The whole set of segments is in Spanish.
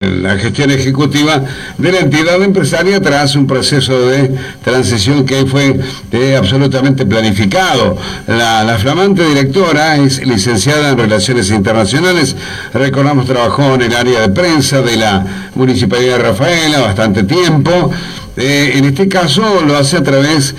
la gestión ejecutiva de la entidad empresaria tras un proceso de transición que fue absolutamente planificado. La flamante directora es licenciada en Relaciones Internacionales, recordamos trabajó en el área de prensa de la Municipalidad de Rafaela bastante tiempo. En este caso lo hace a través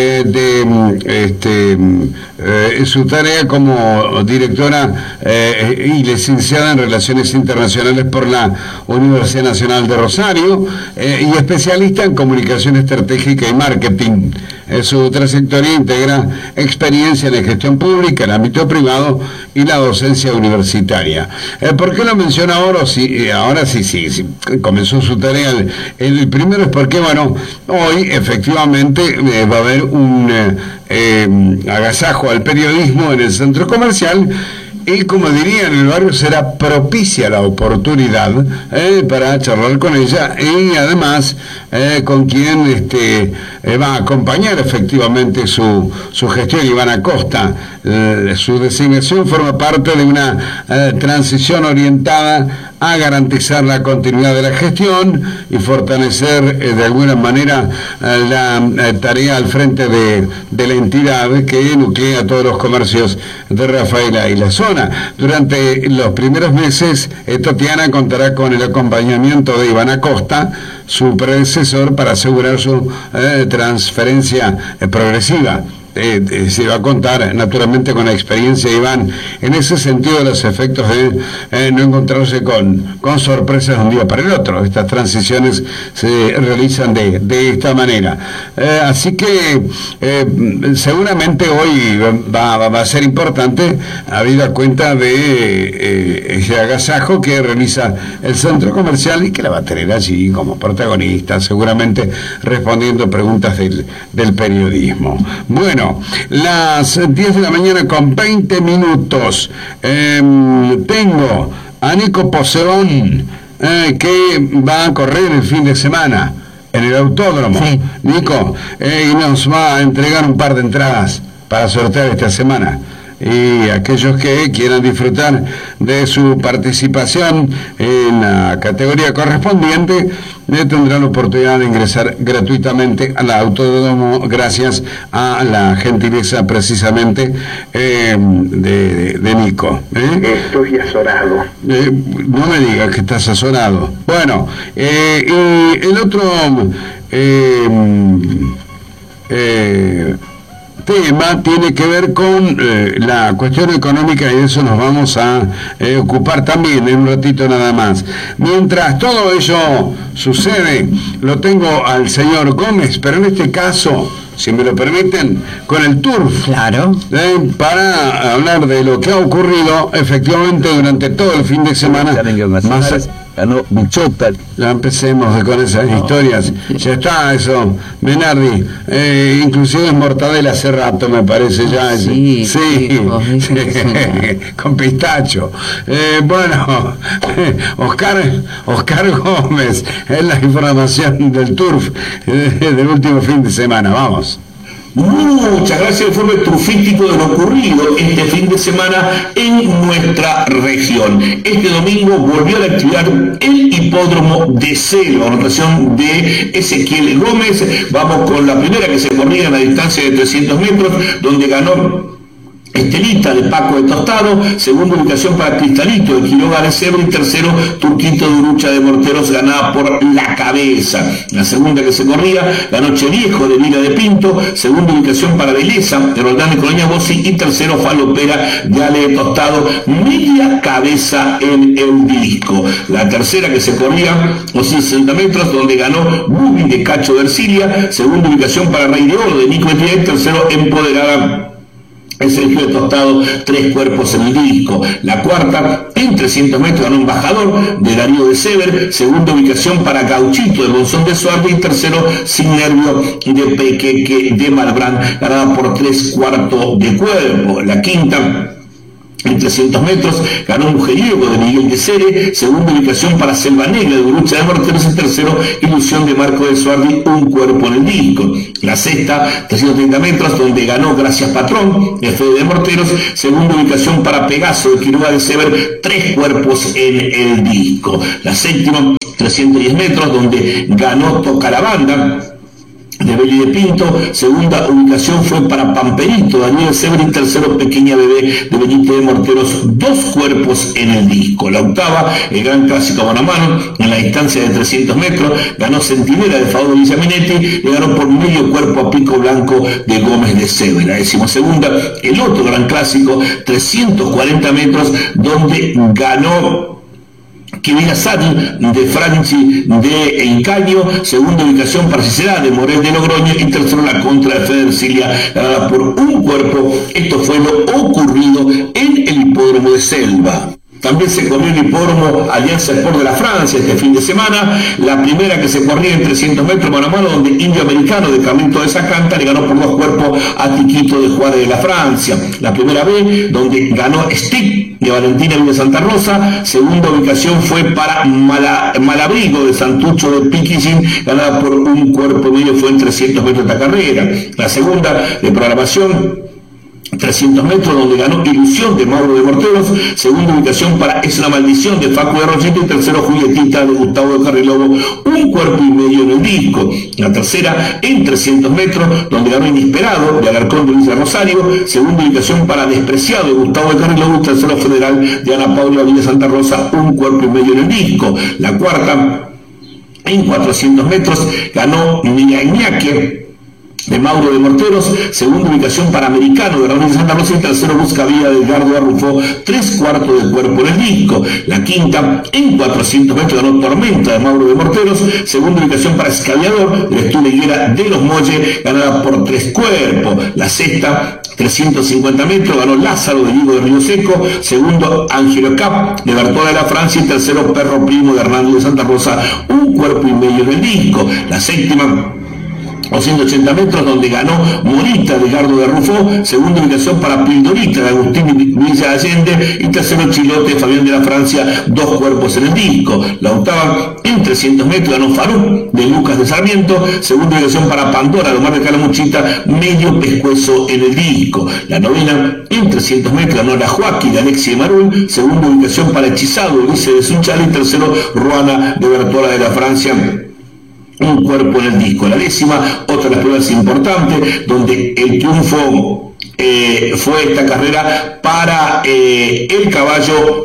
de su tarea como directora y licenciada en Relaciones Internacionales por la Universidad Nacional de Rosario y especialista en Comunicación Estratégica y Marketing. Su trayectoria integra experiencia en la gestión pública, el ámbito privado y la docencia universitaria. ¿Por qué lo menciona ahora? Ahora sí, comenzó su tarea. El primero es porque, bueno, hoy efectivamente va a haber un agasajo al periodismo en el centro comercial. Y como diría en el barrio, será propicia la oportunidad para charlar con ella y además con quien va a acompañar efectivamente su gestión, Iván Acosta. Su designación forma parte de una transición orientada a garantizar la continuidad de la gestión y fortalecer de alguna manera la tarea al frente de la entidad que nuclea todos los comercios de Rafaela y la zona. Durante los primeros meses, Tatiana contará con el acompañamiento de Iván Acosta, su predecesor, para asegurar su transferencia progresiva. Se va a contar naturalmente con la experiencia de Iván en ese sentido, los efectos de no encontrarse con sorpresas de un día para el otro. Estas transiciones se realizan de esta manera, así que seguramente hoy va a ser importante, habida cuenta de ese agasajo que realiza el centro comercial y que la va a tener allí como protagonista, seguramente respondiendo preguntas del periodismo. Bueno, las 10 de la mañana con 20 minutos. Tengo a Nico Poseón, que va a correr el fin de semana en el autódromo. Sí. Nico, y nos va a entregar un par de entradas para sortear esta semana. Y aquellos que quieran disfrutar de su participación en la categoría correspondiente tendrán la oportunidad de ingresar gratuitamente al autódromo gracias a la gentileza precisamente de Nico. Estoy azorado. No me digas que estás azorado. Bueno, y el otro tema tiene que ver con la cuestión económica, y de eso nos vamos a ocupar también en un ratito nada más. Mientras todo ello sucede, lo tengo al señor Gómez, pero en este caso, si me lo permiten, con el TURF. Claro. Para hablar de lo que ha ocurrido efectivamente durante todo el fin de semana. Ganó Bichota. Ya empecemos con esas historias. Ya está eso, Menardi. Inclusive es mortadela hace rato, me parece ya. Sí. Con pistacho. Bueno, Oscar Gómez, es la información del TURF del último fin de semana. Vamos. Muchas gracias. Informe trufístico de lo ocurrido este fin de semana en nuestra región. Este domingo volvió a la actividad el hipódromo de Celo, anotación de Ezequiel Gómez. Vamos con la primera que se corría en la distancia de 300 metros, donde ganó Estelita de Paco de Tostado, segunda ubicación para Cristalito de Quiroga de Cebre, y tercero Turquito de Urucha de Morteros, ganada por La Cabeza. La segunda que se corría, la Noche Viejo de Vila de Pinto, segunda ubicación para Beleza de Roldán de Colonia Bossi, y tercero Falopera de Ale de Tostado, media cabeza en el disco. La tercera que se corría, los 60 metros, donde ganó Bubi de Cacho de Ercilia, segunda ubicación para Rey de Oro de Nico Etienne, tercero Empoderada el Sergio de Tostado, 3 cuerpos en el disco. La cuarta, en 300 metros, ganó Embajador de Darío de Sever, segunda ubicación para Gauchito de Monzón de Suarte, y tercero Sin Nervio de Pequeque de Malbrán, ganada por 3 cuartos de cuerpo. La quinta, en 300 metros, ganó Mujeriego de Miguel de Cere, segunda ubicación para Selva Negra de Urucha de Morteros, y tercero Ilusión de Marco de Suardi, un cuerpo en el disco. La sexta, 330 metros, donde ganó Gracias Patrón de Fede de Morteros, segunda ubicación para Pegaso de Quiroga de Sever, 3 cuerpos en el disco. La séptima, 310 metros, donde ganó Toca la Banda de Belli de Pinto. Segunda ubicación fue para Pamperito, Daniel Severin. Tercero, Pequeña Bebé de Benítez de Morteros, 2 cuerpos en el disco. La octava, el Gran Clásico mano a mano, en la distancia de 300 metros, ganó Centinela de Fausto Villaminetti, le ganó por medio cuerpo a Pico Blanco de Gómez de Cebe. La 12ª, el otro Gran Clásico, 340 metros, donde ganó Kevin Azad de Franchi de Encaño. Segunda ubicación para Cicerá de Morel de Logroño, y tercero la contra de Feder Cilia, ganada por un cuerpo. Esto fue lo ocurrido en el hipódromo de Selva. También se corrió el hipódromo Alianza Sport de la Francia este fin de semana, la primera que se corría en 300 metros mano a mano, donde Indio Americano de Carlito de Sacanta le ganó por 2 cuerpos a Tiquito de Juárez de la Francia. La primera vez, donde ganó Stick de Valentina Villa Santa Rosa. Segunda ubicación fue para Malabrigo de Santucho de Piquillín, ganada por un cuerpo medio, fue en 300 metros de esta carrera. La segunda de programación, 300 metros, donde ganó Ilusión de Mauro de Morteros. Segunda ubicación para Es una Maldición de Facu de Rochito, y tercero Julietita de Gustavo de Carrilobo, un cuerpo y medio en el disco. La tercera en 300 metros, donde ganó Inesperado de Alarcón de Villa Rosario. Segunda ubicación para Despreciado de Gustavo de Carrilobo, y tercero Federal de Ana Paula Villa Santa Rosa, un cuerpo y medio en el disco. La cuarta en 400 metros, ganó Iñaque de Mauro de Morteros. Segunda ubicación para Americano de Raúl de Santa Rosa, y tercero Buscavía de Edgardo Arrufo, 3/4 del cuerpo en el disco. La quinta en 400 metros, ganó Tormenta de Mauro de Morteros. Segunda ubicación para Escaviador de Estula Higuera de Los Molles, ganada por 3 cuerpos. La sexta, 350 metros, ganó Lázaro de Vigo de Río Seco. Segundo, Angelo Cap de Bartola de la Francia, y tercero Perro Primo de Hernando de Santa Rosa, un cuerpo y medio en el disco. La séptima, 280 metros, donde ganó Morita de Gardo de Rufo. Segunda ubicación para Pildorita de Agustín Villa Allende, y tercero Chilote de Fabián de la Francia, 2 cuerpos en el disco. La octava en 300 metros, ganó Farú de Lucas de Sarmiento. Segunda ubicación para Pandora de Omar de Calamuchita, medio pescuezo en el disco. La novena en 300 metros, ganó La Joaquín de Alexi de Marul. Segunda ubicación para Hechizado Ulises de Sunchal, y tercero Ruana de Bertola de la Francia, un cuerpo en el disco. La décima, otra de las pruebas importantes, donde el triunfo fue esta carrera para el caballo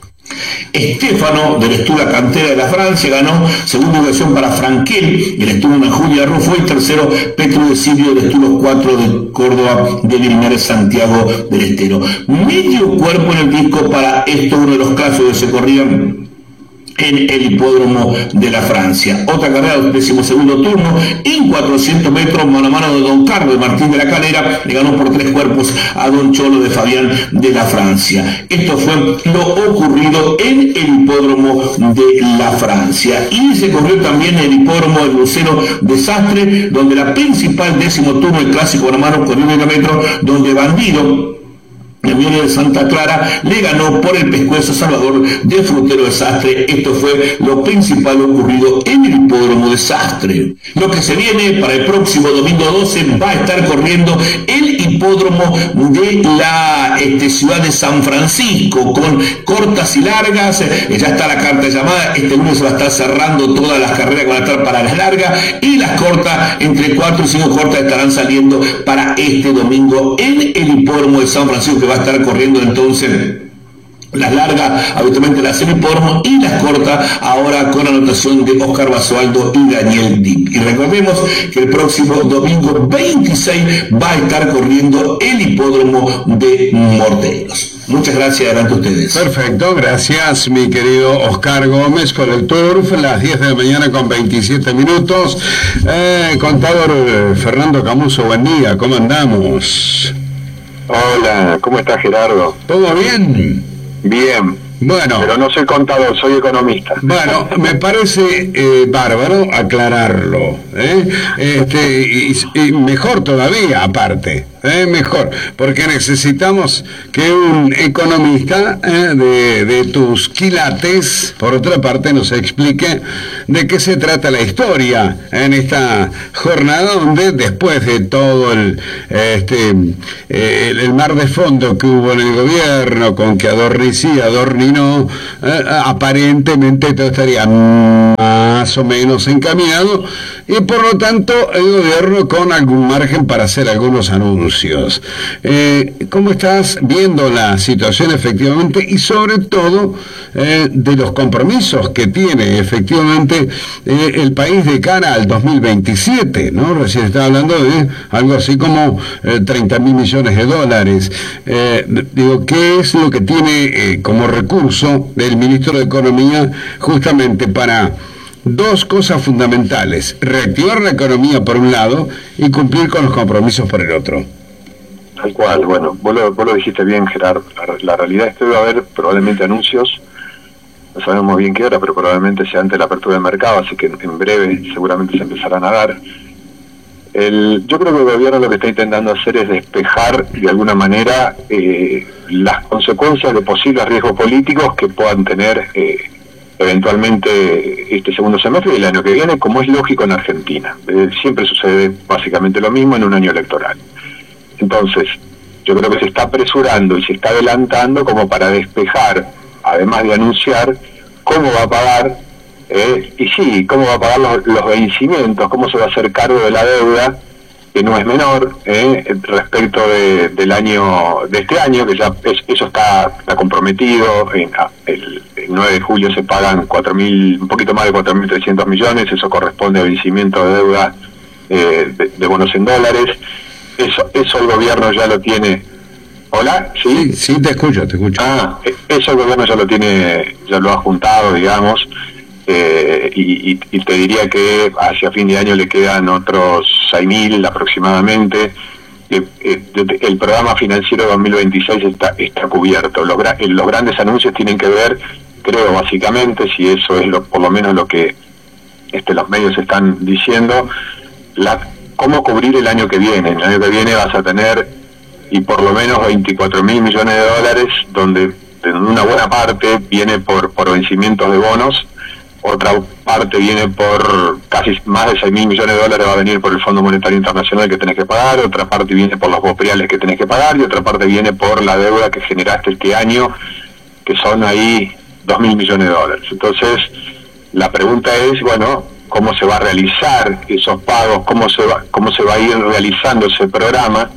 Estefano del Estula Cantera de la Francia. Ganó. Segunda ubicación para Franquel del Estula Ana Julia Rufo, y tercero Petro de Silvio del Estula 4 de Córdoba de Linares Santiago del Estero. Medio cuerpo en el disco para esto, uno de los casos que se corrían en el hipódromo de la Francia. Otra carrera del 12º turno, en 400 metros, mano a mano de Don Carlos de Martín de la Calera, le ganó por 3 cuerpos a Don Cholo de Fabián de la Francia. Esto fue lo ocurrido en el hipódromo de la Francia. Y se corrió también el hipódromo del Lucero de Sastre, donde la principal 10º turno, el clásico mano a mano con 1 metro, donde Bandido de Santa Clara le ganó por el pescuezo Salvador de Frutero de Sastre. Esto fue lo principal ocurrido en el hipódromo de Sastre. Lo que se viene para el próximo domingo 12, va a estar corriendo el hipódromo de la ciudad de San Francisco, con cortas y largas. Ya está la carta llamada. Este lunes se va a estar cerrando todas las carreras que van a estar para las largas, y las cortas, entre 4 y 5 cortas, estarán saliendo para este domingo en el hipódromo de San Francisco, que va a estar corriendo entonces las largas, habitualmente las semipódromo, y las cortas ahora con anotación de Oscar Basualdo y Daniel Dip. Y recordemos que el próximo domingo 26 va a estar corriendo el hipódromo de Morteros. Muchas gracias, adelante ustedes. Perfecto, gracias mi querido Oscar Gómez por el Turf, las 10 de la mañana con 27 minutos. Contador Fernando Camuso, buen día, ¿cómo andamos? Hola, ¿cómo estás, Gerardo? ¿Todo bien? Bien. Bueno. Pero no soy contador, soy economista. Bueno, me parece bárbaro aclararlo, y mejor todavía, aparte, Mejor, porque necesitamos que un economista de tus quilates, por otra parte, nos explique de qué se trata la historia en esta jornada donde después de todo el mar de fondo que hubo en el gobierno, con que adorni sí, adorni no, aparentemente todo estaría más o menos encaminado y por lo tanto el gobierno con algún margen para hacer algunos anuncios. ¿Cómo estás viendo la situación efectivamente y sobre todo de los compromisos que tiene efectivamente el país de cara al 2027, ¿no? Recién estaba hablando de algo así como 30.000 millones de dólares. Digo, ¿qué es lo que tiene como recurso del ministro de Economía justamente para dos cosas fundamentales: reactivar la economía por un lado y cumplir con los compromisos por el otro? Tal cual, bueno, vos lo dijiste bien, Gerardo. La realidad es que va a haber probablemente anuncios, no sabemos bien qué hora, pero probablemente sea antes de la apertura del mercado, así que en breve seguramente se empezarán a dar. Yo creo que el gobierno lo que está intentando hacer es despejar de alguna manera las consecuencias de posibles riesgos políticos que puedan tener eventualmente este segundo semestre y el año que viene, como es lógico en Argentina. Siempre sucede básicamente lo mismo en un año electoral. Entonces, yo creo que se está apresurando y se está adelantando como para despejar, además de anunciar cómo va a pagar, y sí, cómo va a pagar los vencimientos, cómo se va a hacer cargo de la deuda, que no es menor, respecto de este año, que ya eso está comprometido. El 9 de julio se pagan un poquito más de 4.300 millones, eso corresponde a vencimiento de deuda de bonos en dólares. Eso el gobierno ya lo tiene. ¿Hola? ¿Sí? Sí, te escucho. Eso el gobierno ya lo ha juntado, digamos, y te diría que hacia fin de año le quedan otros 6.000 aproximadamente. El programa financiero 2026 está cubierto. Los grandes anuncios tienen que ver, creo, básicamente, si eso es por lo menos lo que los medios están diciendo, cómo cubrir el año que viene. El año que viene vas a tener y por lo menos 24.000 millones de dólares, donde una buena parte viene por vencimientos de bonos, otra parte viene por casi más de 6.000 millones de dólares, va a venir por el Fondo Monetario Internacional que tenés que pagar, otra parte viene por los bopreales que tenés que pagar y otra parte viene por la deuda que generaste este año, que son ahí 2.000 millones de dólares. Entonces, la pregunta es, bueno, ¿cómo se va a realizar esos pagos? ¿Cómo se va a ir realizando ese programa?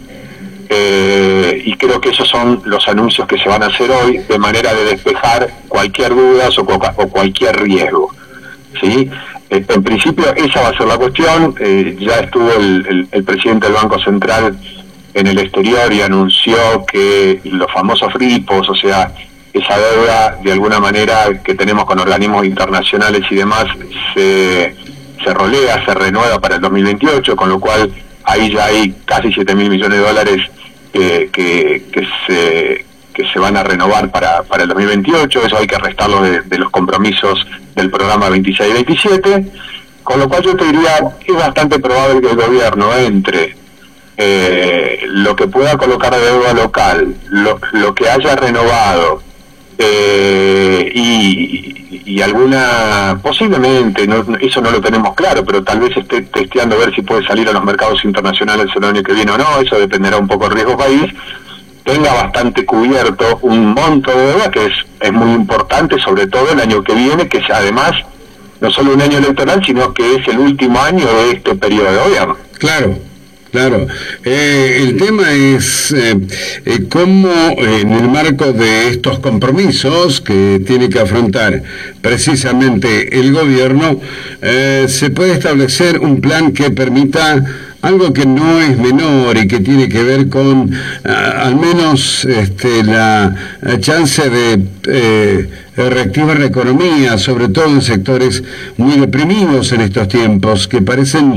Y creo que esos son los anuncios que se van a hacer hoy, de manera de despejar cualquier duda o cualquier riesgo, ¿sí? En principio esa va a ser la cuestión. Ya estuvo el presidente del Banco Central en el exterior y anunció que los famosos ripos, o sea, esa deuda de alguna manera que tenemos con organismos internacionales y demás, se rolea, se renueva para el 2028, con lo cual ahí ya hay casi 7.000 millones de dólares que se van a renovar para el 2028. Eso hay que restarlo de los compromisos del programa 26-27, con lo cual yo te diría que es bastante probable que el gobierno entre lo que pueda colocar de deuda local, lo que haya renovado, y alguna, posiblemente, eso no lo tenemos claro, pero tal vez esté testeando a ver si puede salir a los mercados internacionales el año que viene o no, eso dependerá un poco del riesgo país, tenga bastante cubierto un monto de deuda que es muy importante, sobre todo el año que viene, que es además no solo un año electoral, sino que es el último año de este periodo de gobierno. Claro, el tema es cómo en el marco de estos compromisos que tiene que afrontar precisamente el gobierno, se puede establecer un plan que permita algo que no es menor y que tiene que ver con al menos la chance de reactivar la economía, sobre todo en sectores muy deprimidos en estos tiempos, que parecen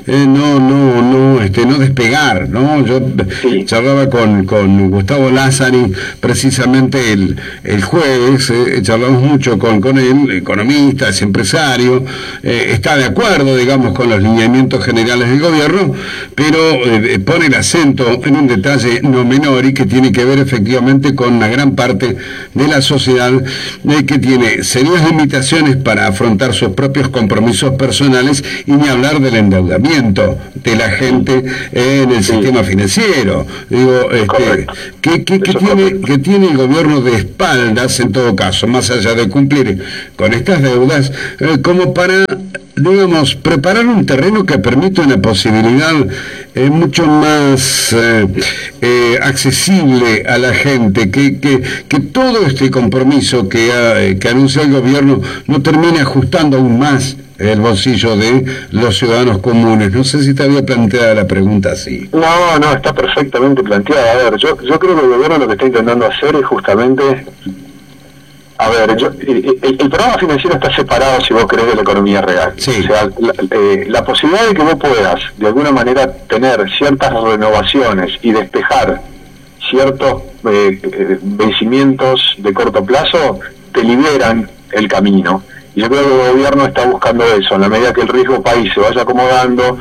no despegar, ¿no? Yo charlaba con Gustavo Lázari precisamente el jueves, charlamos mucho con él, economista, es empresario, está de acuerdo, digamos, con los lineamientos generales del gobierno, pero pone el acento en un detalle no menor y que tiene que ver efectivamente con una gran parte de la sociedad que tiene serias limitaciones para afrontar sus propios compromisos personales, y ni hablar del endeudamiento de la gente en el sistema financiero. Digo, ¿qué tiene el gobierno de espaldas, en todo caso, más allá de cumplir con estas deudas, como para, digamos, preparar un terreno que permita una posibilidad mucho más accesible a la gente, que todo este compromiso que anuncia el gobierno no termine ajustando aún más el bolsillo de los ciudadanos comunes? No sé si te había planteado la pregunta así. No, está perfectamente planteada. A ver, yo creo que el gobierno lo que está intentando hacer es justamente... A ver, el programa financiero está separado, si vos querés, de la economía real. Sí. O sea, la posibilidad de que vos puedas, de alguna manera, tener ciertas renovaciones y despejar ciertos vencimientos de corto plazo, te liberan el camino. Y yo creo que el gobierno está buscando eso, en la medida que el riesgo país se vaya acomodando,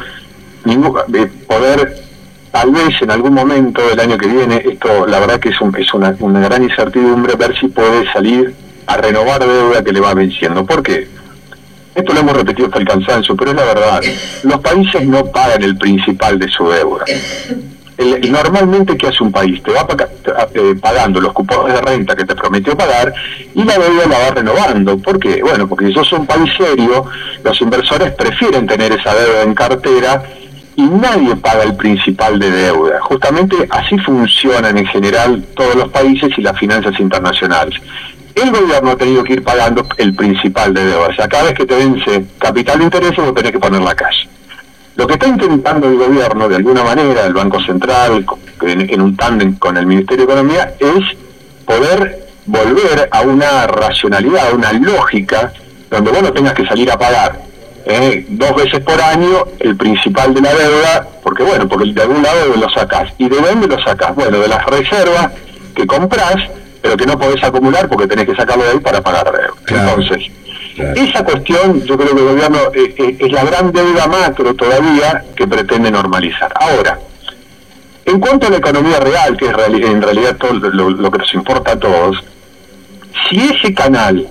poder... Tal vez en algún momento del año que viene, esto la verdad que es una gran incertidumbre, ver si puede salir a renovar deuda que le va venciendo. ¿Por qué? Esto lo hemos repetido hasta el cansancio, pero es la verdad. Los países no pagan el principal de su deuda. Normalmente, ¿qué hace un país? Te va pagando los cupones de renta que te prometió pagar, y la deuda la va renovando. ¿Por qué? Bueno, porque si sos un país serio, los inversores prefieren tener esa deuda en cartera, y nadie paga el principal de deuda. Justamente así funcionan en general todos los países y las finanzas internacionales. El gobierno ha tenido que ir pagando el principal de deuda. O sea, cada vez que te vence capital de intereses, vos tenés que poner la calle. Lo que está intentando el gobierno, de alguna manera, el Banco Central, en un tándem con el Ministerio de Economía, es poder volver a una racionalidad, a una lógica, donde vos no tengas que salir a pagar 2 veces por año el principal de la deuda, porque de algún lado lo sacás. ¿Y de dónde lo sacás? Bueno, de las reservas que comprás, pero que no podés acumular porque tenés que sacarlo de ahí para pagar deuda. Claro. Entonces, esa cuestión, yo creo que el gobierno es la gran deuda macro todavía que pretende normalizar. Ahora, en cuanto a la economía real, que es en realidad todo lo que nos importa a todos, si ese canal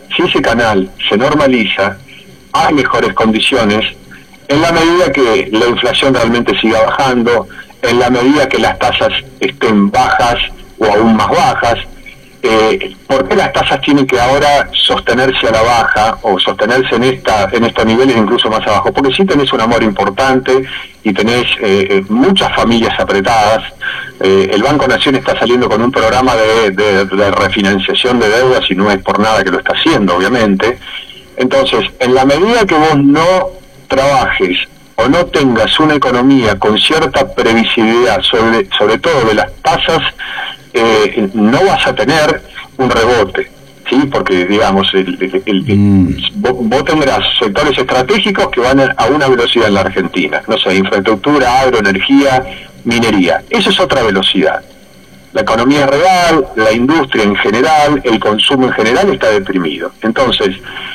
se normaliza, hay mejores condiciones en la medida que la inflación realmente siga bajando, en la medida que las tasas estén bajas o aún más bajas. ¿Por qué las tasas tienen que ahora sostenerse a la baja o sostenerse en estos niveles incluso más abajo? Porque sí tenés un amor importante y tenés muchas familias apretadas. El Banco Nación está saliendo con un programa de refinanciación de deudas, y no es por nada que lo está haciendo, obviamente. Entonces, en la medida que vos no trabajes o no tengas una economía con cierta previsibilidad, sobre todo de las tasas, no vas a tener un rebote, ¿sí? Porque, digamos, vos tendrás sectores estratégicos que van a una velocidad en la Argentina, no sé, infraestructura, agroenergía, minería. Eso es otra velocidad. La economía real, la industria en general, el consumo en general está deprimido. Entonces,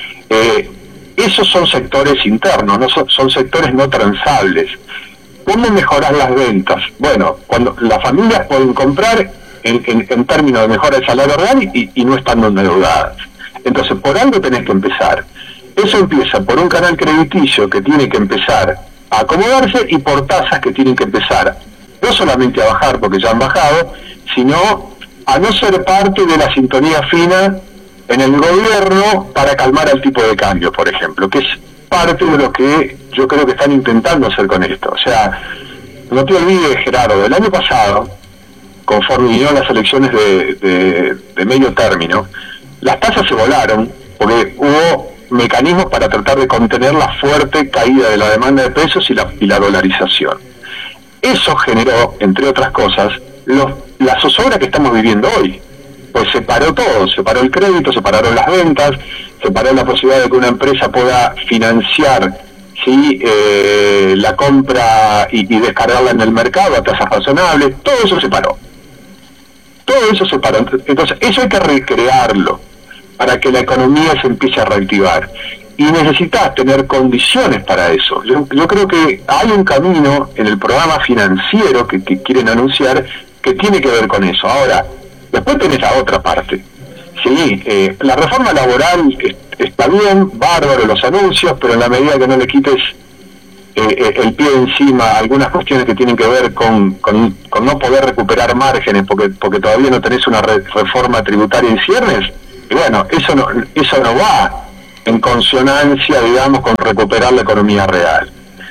esos son sectores internos, no son sectores no transables. ¿Cómo mejorar las ventas? Bueno, cuando las familias pueden comprar en términos de mejora del salario real y no estando endeudadas. Entonces, por algo tenés que empezar. Eso empieza por un canal crediticio que tiene que empezar a acomodarse, y por tasas que tienen que empezar no solamente a bajar, porque ya han bajado, sino a no ser parte de la sintonía fina en el gobierno para calmar el tipo de cambio, por ejemplo, que es parte de lo que yo creo que están intentando hacer con esto. O sea, no te olvides, Gerardo, del año pasado, conforme vinieron las elecciones de medio término, las tasas se volaron porque hubo mecanismos para tratar de contener la fuerte caída de la demanda de precios y la dolarización. Eso generó, entre otras cosas, la zozobra que estamos viviendo hoy. pues se paró todo, se paró el crédito, se pararon las ventas, se paró la posibilidad de que una empresa pueda financiar, ¿sí?, la compra y descargarla en el mercado a tasas razonables. Todo eso se paró. Todo eso se paró. Entonces, eso hay que recrearlo para que la economía se empiece a reactivar. Y necesitas tener condiciones para eso. Yo creo que hay un camino en el programa financiero que quieren anunciar que tiene que ver con eso. Ahora, después tenés la otra parte. Sí, la reforma laboral está bien, bárbaro los anuncios, pero en la medida que no le quites el pie encima a algunas cuestiones que tienen que ver con no poder recuperar márgenes porque todavía no tenés una reforma tributaria en ciernes, y bueno, eso no va en consonancia, digamos, con recuperar la economía real.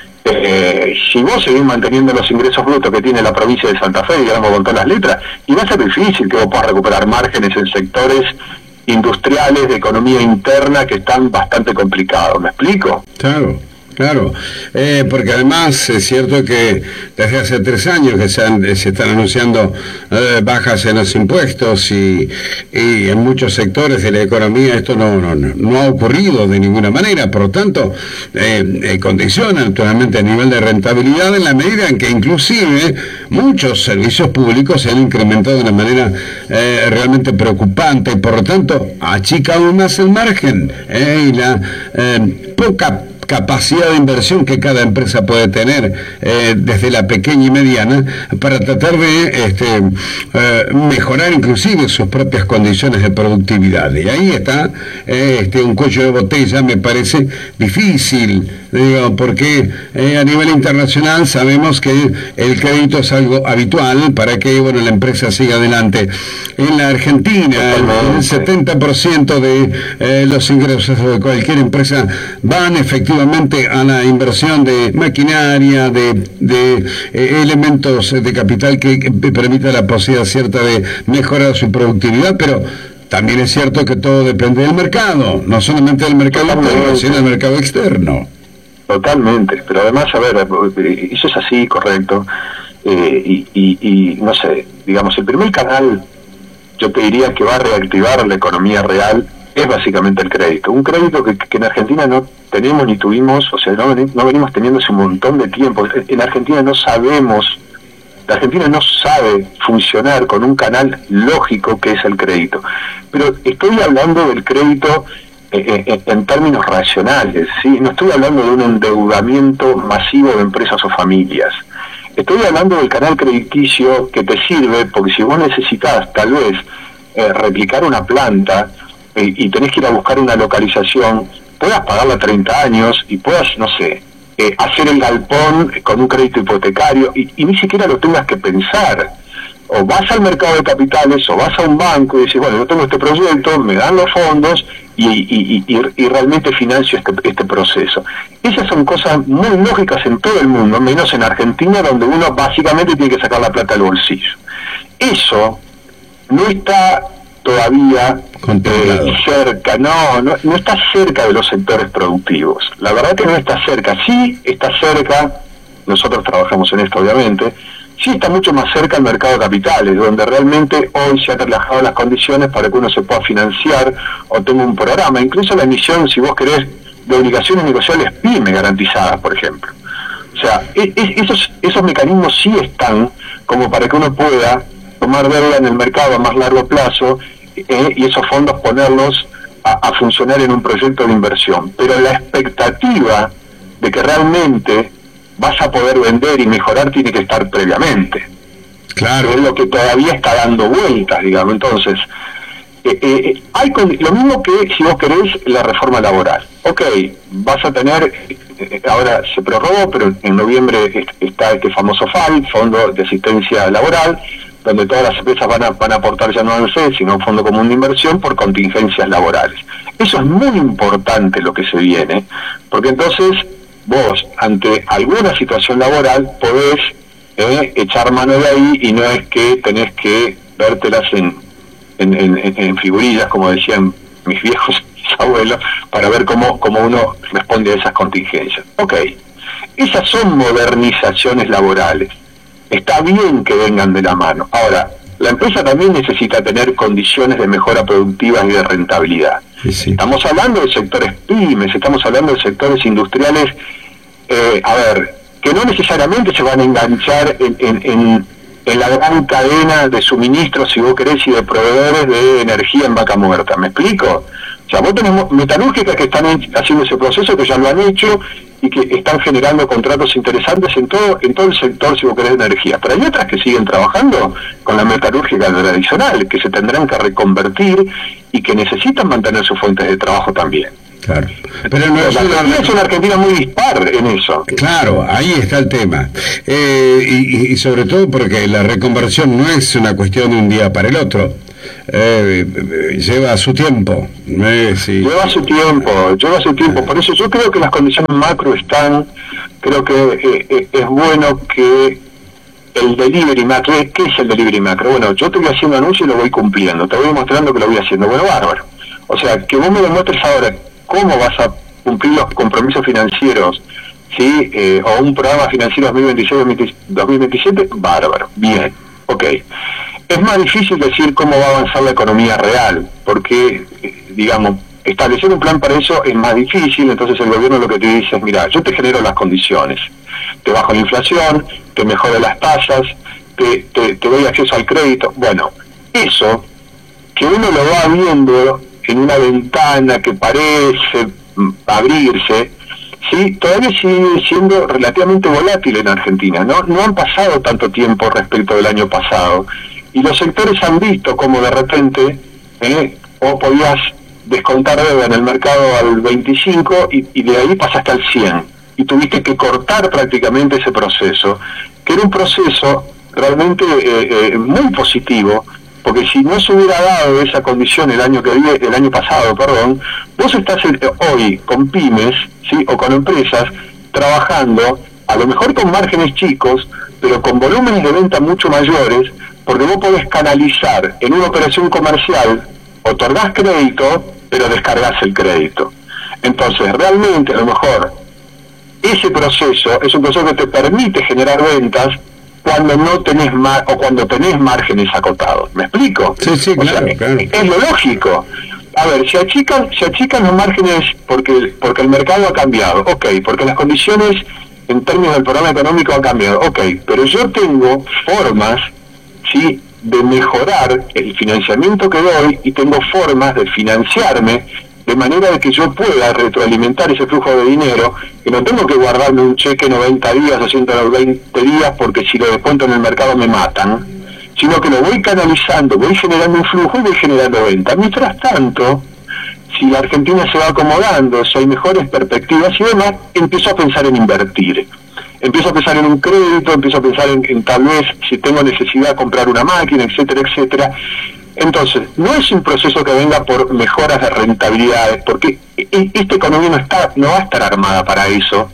Si vos seguís manteniendo los ingresos brutos que tiene la provincia de Santa Fe, digamos, con todas las letras, y va a ser difícil que vos puedas recuperar márgenes en sectores industriales de economía interna que están bastante complicados. ¿Me explico? Claro. Claro, porque además es cierto que desde hace 3 años que se están anunciando bajas en los impuestos y en muchos sectores de la economía esto no ha ocurrido de ninguna manera, por lo tanto condiciona naturalmente el nivel de rentabilidad en la medida en que inclusive muchos servicios públicos se han incrementado de una manera realmente preocupante y por lo tanto achica aún más el margen y la poca capacidad de inversión que cada empresa puede tener desde la pequeña y mediana para tratar de mejorar inclusive sus propias condiciones de productividad. Y ahí está un cuello de botella, me parece difícil, digo, porque a nivel internacional sabemos que el crédito es algo habitual para que la empresa siga adelante. En la Argentina el 70% de los ingresos de cualquier empresa van efectivamente a la inversión de maquinaria, de elementos de capital que permita la posibilidad cierta de mejorar su productividad, pero también es cierto que todo depende del mercado, no solamente del mercado interno, sino del mercado externo. Totalmente, pero además, a ver, eso es así, correcto, y no sé, digamos, el primer canal, yo te diría que va a reactivar la economía real, es básicamente el crédito. Un crédito que en Argentina no tenemos ni tuvimos, o sea, no venimos teniendo hace un montón de tiempo. En Argentina la Argentina no sabe funcionar con un canal lógico que es el crédito. Pero estoy hablando del crédito en términos racionales, ¿sí? No estoy hablando de un endeudamiento masivo de empresas o familias. Estoy hablando del canal crediticio que te sirve, porque si vos necesitas tal vez replicar una planta, y tenés que ir a buscar una localización, puedas pagarla 30 años y puedas, no sé, hacer el galpón con un crédito hipotecario y ni siquiera lo tengas que pensar. O vas al mercado de capitales o vas a un banco y dices, bueno, yo tengo este proyecto, me dan los fondos y realmente financio este proceso. Esas son cosas muy lógicas en todo el mundo, menos en Argentina, donde uno básicamente tiene que sacar la plata del bolsillo. Eso no está todavía cerca, no está cerca de los sectores productivos. La verdad que no está cerca. Sí está cerca, nosotros trabajamos en esto obviamente, sí está mucho más cerca el mercado de capitales, donde realmente hoy se han relajado las condiciones para que uno se pueda financiar o tenga un programa, incluso la emisión, si vos querés, de obligaciones negociables PYME garantizadas, por ejemplo. O sea, esos mecanismos sí están como para que uno pueda tomar deuda en el mercado a más largo plazo y esos fondos ponerlos a funcionar en un proyecto de inversión. Pero la expectativa de que realmente vas a poder vender y mejorar tiene que estar previamente. Claro. Es lo que todavía está dando vueltas, digamos. Entonces, hay lo mismo que, si vos querés, la reforma laboral. Ok, vas a tener, ahora se prorrogó, pero en noviembre está este famoso FAL, Fondo de Asistencia Laboral, donde todas las empresas van a aportar ya no ANSES, sino un fondo común de inversión por contingencias laborales. Eso es muy importante lo que se viene, porque entonces vos, ante alguna situación laboral, podés echar mano de ahí y no es que tenés que vértelas en figurillas, como decían mis viejos abuelos, para ver cómo uno responde a esas contingencias. Ok, esas son modernizaciones laborales. Está bien que vengan de la mano. Ahora, la empresa también necesita tener condiciones de mejora productivas y de rentabilidad. Sí. Estamos hablando de sectores pymes, estamos hablando de sectores industriales, que no necesariamente se van a enganchar en la gran cadena de suministros, si vos querés, y de proveedores de energía en Vaca Muerta. ¿Me explico? O sea, vos tenés metalúrgicas que están haciendo ese proceso, que ya lo han hecho, y que están generando contratos interesantes en todo el sector, si vos querés, de energía. Pero hay otras que siguen trabajando con la metalúrgica tradicional, que se tendrán que reconvertir y que necesitan mantener sus fuentes de trabajo también. Claro. Pero no es una Argentina muy dispar en eso. Claro, ahí está el tema. Y sobre todo porque la reconversión no es una cuestión de un día para el otro. Lleva su tiempo. Sí. Lleva su tiempo. Por eso yo creo que las condiciones macro están. Creo que es bueno que el delivery macro. ¿Qué es el delivery macro? Bueno, yo te voy haciendo anuncio y lo voy cumpliendo. Te voy mostrando que lo voy haciendo. Bueno, bárbaro. O sea, que vos me demuestres ahora cómo vas a cumplir los compromisos financieros, ¿sí? O un programa financiero 2026-2027, bárbaro. Bien, ok. Es más difícil decir cómo va a avanzar la economía real, porque, digamos, establecer un plan para eso es más difícil. Entonces el gobierno lo que te dice es, mira, yo te genero las condiciones, te bajo la inflación, te mejoro las tasas, te doy acceso al crédito. Bueno, eso, que uno lo va viendo en una ventana que parece abrirse, sí, todavía sigue siendo relativamente volátil en Argentina. No han pasado tanto tiempo respecto del año pasado, y los sectores han visto como de repente vos podías descontar deuda en el mercado al 25 y de ahí pasaste al 100, y tuviste que cortar prácticamente ese proceso, que era un proceso realmente muy positivo, porque si no se hubiera dado esa condición el año pasado, vos estás hoy con pymes, ¿sí? O con empresas trabajando, a lo mejor con márgenes chicos, pero con volúmenes de venta mucho mayores, porque vos podés canalizar en una operación comercial, otorgás crédito, pero descargás el crédito. Entonces, realmente, a lo mejor, ese proceso es un proceso que te permite generar ventas cuando no tenés o cuando tenés márgenes acotados. ¿Me explico? Sí, claro. Es lo lógico. A ver, se achican los márgenes porque el mercado ha cambiado, ok, porque las condiciones en términos del programa económico han cambiado, ok, pero yo tengo formas, ¿sí?, de mejorar el financiamiento que doy, y tengo formas de financiarme de manera de que yo pueda retroalimentar ese flujo de dinero, que no tengo que guardarme un cheque 90 días o 120 días porque si lo descuento en el mercado me matan, sino que lo voy canalizando, voy generando un flujo y voy generando venta. Mientras tanto, si la Argentina se va acomodando, si hay mejores perspectivas y demás, empiezo a pensar en invertir. Empiezo a pensar en un crédito, empiezo a pensar en tal vez si tengo necesidad de comprar una máquina, etcétera, etcétera. Entonces, no es un proceso que venga por mejoras de rentabilidades, porque esta economía no va a estar armada para eso,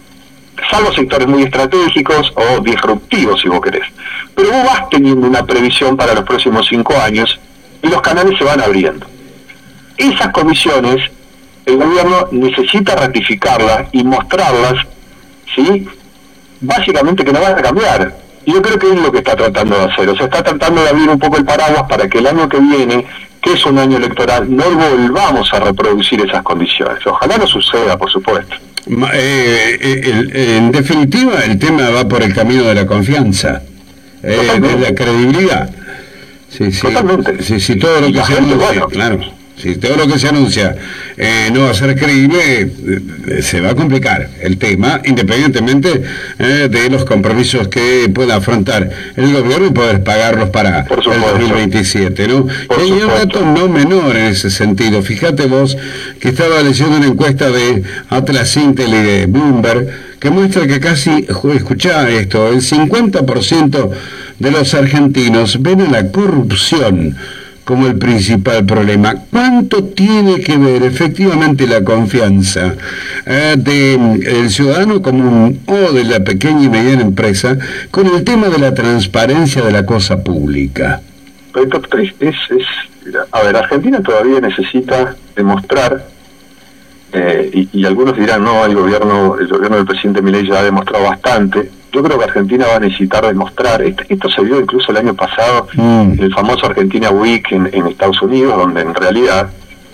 salvo sectores muy estratégicos o disruptivos, si vos querés. Pero vos vas teniendo una previsión para los próximos 5 años y los canales se van abriendo. Esas condiciones, el gobierno necesita ratificarlas y mostrarlas, ¿sí?, básicamente que no van a cambiar. Y yo creo que es lo que está tratando de hacer. O sea, está tratando de abrir un poco el paraguas para que el año que viene, que es un año electoral, no volvamos a reproducir esas condiciones. Ojalá no suceda, por supuesto. En definitiva, el tema va por el camino de la confianza, de la credibilidad. Sí, totalmente. Sí, todo lo que se anuncia, bueno, claro. Si todo lo que se anuncia no va a ser creíble, se va a complicar el tema, independientemente de los compromisos que pueda afrontar el gobierno y poder pagarlos para el 2027, ¿no? Y hay un dato no menor en ese sentido. Fíjate vos que estaba leyendo una encuesta de Atlas Intel y de Bloomberg que muestra que casi, escuchá esto, el 50% de los argentinos ven a la corrupción como el principal problema. ¿Cuánto tiene que ver efectivamente la confianza del ciudadano común o de la pequeña y mediana empresa con el tema de la transparencia de la cosa pública? A ver, Argentina todavía necesita demostrar, y algunos dirán, no, el gobierno del presidente Milei ya ha demostrado bastante, yo creo que Argentina va a necesitar demostrar, esto se vio incluso el año pasado, el famoso Argentina Week en Estados Unidos, donde en realidad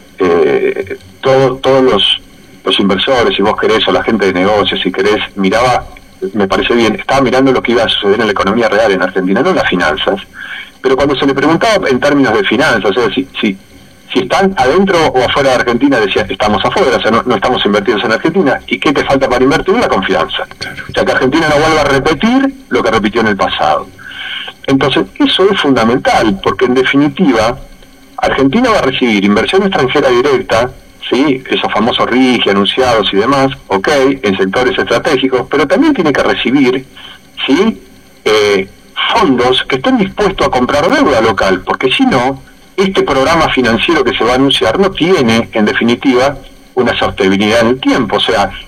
todos los inversores, si vos querés, o la gente de negocios, si querés, miraba, me parece bien, estaba mirando lo que iba a suceder en la economía real en Argentina, no en las finanzas, pero cuando se le preguntaba en términos de finanzas, o sea, si están adentro o afuera de Argentina, decía, estamos afuera, o sea, no estamos invertidos en Argentina. ¿Y qué te falta para invertir? La confianza. Claro. O sea, que Argentina no vuelva a repetir lo que repitió en el pasado. Entonces, eso es fundamental, porque en definitiva, Argentina va a recibir inversión extranjera directa, ¿sí? Esos famosos RIGI anunciados y demás, ok, en sectores estratégicos, pero también tiene que recibir, ¿sí? Fondos que estén dispuestos a comprar deuda local, porque si no, este programa financiero que se va a anunciar no tiene, en definitiva, una sostenibilidad en el tiempo. O sea,